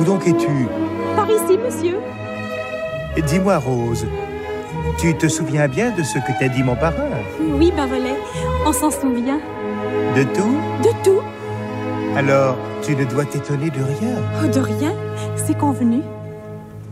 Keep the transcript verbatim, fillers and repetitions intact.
Où donc es-tu? Par ici, monsieur. Dis-moi, Rose, tu te souviens bien de ce que t'a dit mon parrain? Oui, Bavolet, on s'en souvient. De tout? De tout. Alors, tu ne dois t'étonner de rien. Oh, de rien, c'est convenu.